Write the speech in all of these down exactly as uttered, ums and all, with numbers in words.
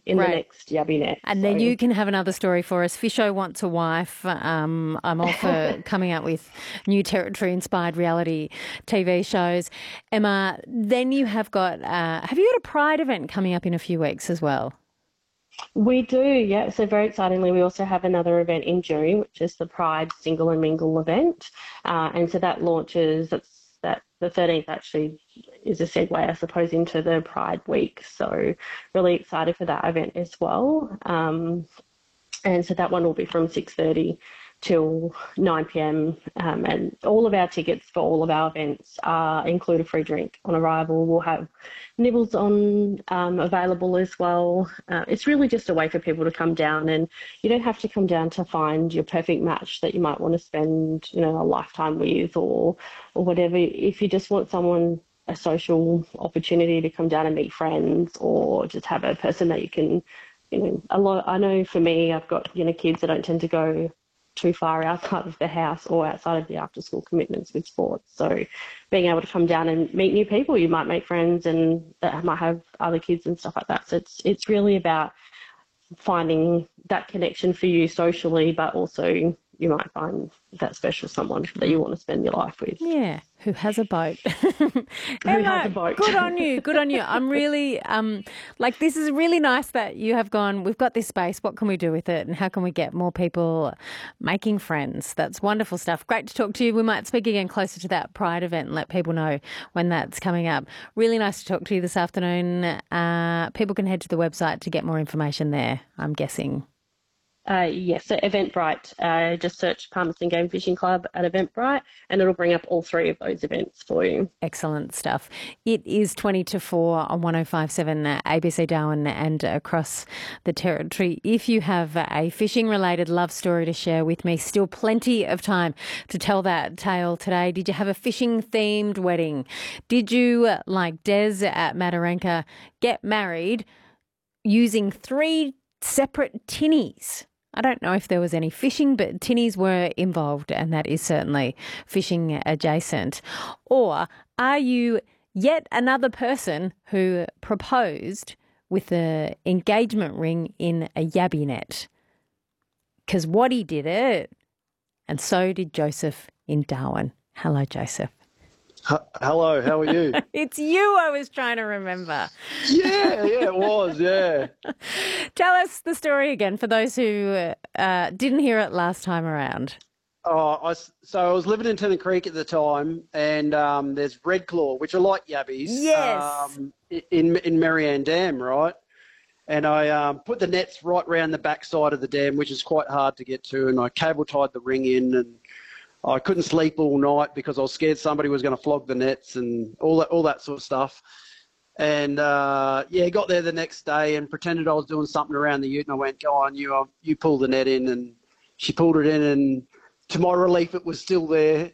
in the Great. next Yabby Net. And so. then you can have another story for us. Fisho Wants a Wife. Um, I'm all for coming out with new territory-inspired reality T V shows. Emma, then you have got, uh, have you got a Pride event coming up in a few weeks as well? We do, yeah. So very excitingly, we also have another event in June, which is the Pride Single and Mingle event. Uh, and so that launches, that's, that the thirteenth actually is a segue, I suppose, into the Pride Week. So really excited for that event as well. Um, and so that one will be from six thirty till nine p.m. Um, and all of our tickets for all of our events are include a free drink on arrival. We'll have nibbles on um, available as well. Uh, it's really just a way for people to come down, and you don't have to come down to find your perfect match that you might want to spend, you know, a lifetime with or or whatever. If you just want someone, a social opportunity to come down and meet friends, or just have a person that you can, you know, a lot. I know for me, I've got, you know, kids that don't tend to go too far outside of the house or outside of the after school commitments with sports. So being able to come down and meet new people, you might make friends and that might have other kids and stuff like that. So it's it's really about finding that connection for you socially, but also you might find that special someone that you want to spend your life with. Yeah, who has a boat. Who Emma, has a boat. Good on you, good on you. I'm really, um, like, this is really nice that you have gone, we've got this space, what can we do with it and how can we get more people making friends? That's wonderful stuff. Great to talk to you. We might speak again closer to that Pride event and let people know when that's coming up. Really nice to talk to you this afternoon. Uh, people can head to the website to get more information there, I'm guessing. Uh, yes, so Eventbrite. Uh, just search Palmerston Game Fishing Club at Eventbrite and it'll bring up all three of those events for you. Excellent stuff. It is twenty to four on one oh five point seven A B C Darwin and across the territory. If you have a fishing-related love story to share with me, still plenty of time to tell that tale today. Did you have a fishing-themed wedding? Did you, like Des at Mataranka, get married using three separate tinnies? I don't know if there was any fishing, but tinnies were involved, and that is certainly fishing adjacent. Or are you yet another person who proposed with the engagement ring in a yabby net? Because Waddy did it, and so did Joseph in Darwin. Hello, Joseph. H- Hello, how are you? It's you I was trying to remember. Yeah, yeah, it was, yeah. Tell us the story again for those who uh, didn't hear it last time around. Oh, I, s- so I was living in Tennant Creek at the time, and um, there's Red Claw, which are like yabbies. Yes. Um, i- in in Marianne Dam, right? And I um, put the nets right round the back side of the dam, which is quite hard to get to, and I cable tied the ring in, and I couldn't sleep all night because I was scared somebody was going to flog the nets and all that, all that sort of stuff. And uh, yeah, got there the next day and pretended I was doing something around the ute, and I went, "Go on, you, uh, you pull the net in," and she pulled it in, and to my relief, it was still there.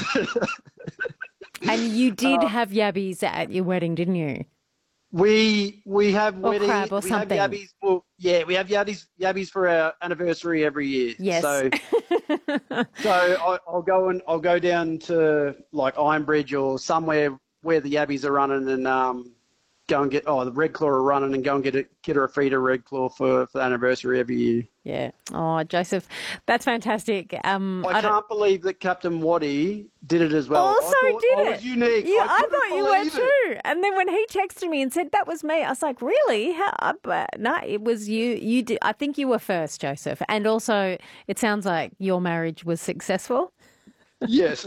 And you did uh, have yabbies at your wedding, didn't you? We we have or wedding, crab or we something. Have yabbies. Well, yeah, we have yabbies yabbies for our anniversary every year. Yes. So, so I, I'll go and I'll go down to like Ironbridge or somewhere where the yabbies are running and um, go and get oh the Red Claw are running and go and get it get her a feed of Red Claw for, for the anniversary every year. Yeah. Oh, Joseph, that's fantastic. Um, I, I can't believe that Captain Waddy did it as well. Also I thought did I it. was unique. Yeah, I, I thought you were it. too. And then when he texted me and said that was me, I was like, really? How? But no, it was you. You did. I think you were first, Joseph. And also, it sounds like your marriage was successful. Yes.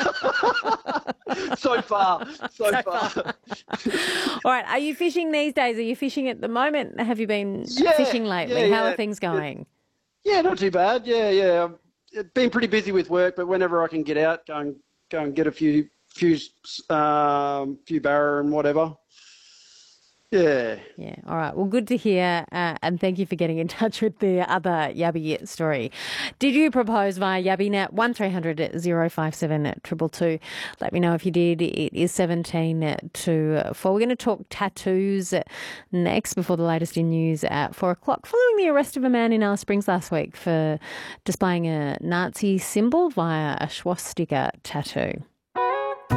so far, so, so far. far. All right. Are you fishing these days? Are you fishing at the moment? Have you been yeah, fishing lately? yeah, How yeah. are things going? Yeah, not too bad. Yeah, yeah. I've been pretty busy with work, but whenever I can get out, go and go and get a few, few, um, few barra and whatever. Yeah. Yeah. All right. Well, good to hear. Uh, and thank you for getting in touch with the other Yabby story. Did you propose via YabbyNet? one three hundred oh five seven two two two. Let me know if you did. It is seventeen to four. We're going to talk tattoos next before the latest in news at four o'clock, following the arrest of a man in Alice Springs last week for displaying a Nazi symbol via a swastika tattoo.